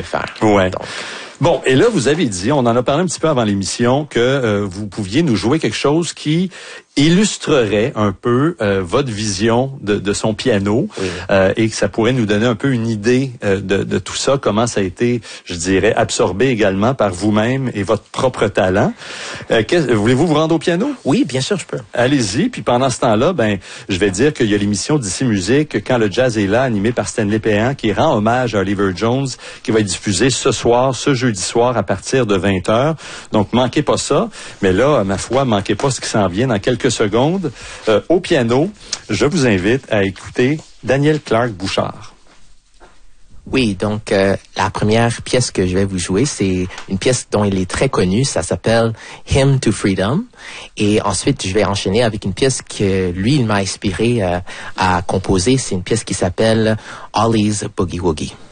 faire. Ouais. Donc, bon, et là, vous avez dit, on en a parlé un petit peu avant l'émission, que vous pouviez nous jouer quelque chose qui illustrerait un peu votre vision de son piano, oui. Et que ça pourrait nous donner un peu une idée de tout ça, comment ça a été, je dirais, absorbé également par vous-même et votre propre talent. Voulez-vous vous rendre au piano? Oui, bien sûr, je peux. Allez-y, puis pendant ce temps-là, je vais dire qu'il y a l'émission d'Ici Musique, Quand le jazz est là, animée par Stanley Péan, qui rend hommage à Oliver Jones, qui va être diffusée ce soir, ce jeudi soir, à partir de 20h. Donc, manquez pas ça. Mais là, ma foi, manquez pas ce qui s'en vient dans quelques secondes. Au piano, je vous invite à écouter Daniel Clark Bouchard. Oui, donc la première pièce que je vais vous jouer, c'est une pièce dont il est très connu. Ça s'appelle Hymn to Freedom. Et ensuite, je vais enchaîner avec une pièce que lui, il m'a inspiré à composer. C'est une pièce qui s'appelle Ollie's Boogie Woogie.